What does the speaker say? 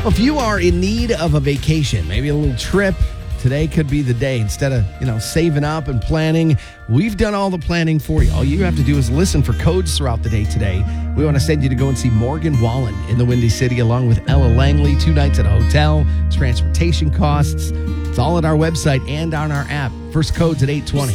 Well, if you are in need of a vacation, maybe a little trip, today could be the day. Instead of, saving up and planning, we've done all the planning for you. All you have to do is listen for codes throughout the day today. We want to send you to go and see Morgan Wallen in the Windy City along with Ella Langley, 2 nights at a hotel, transportation costs. It's all at our website and on our app. First code's at 8:20.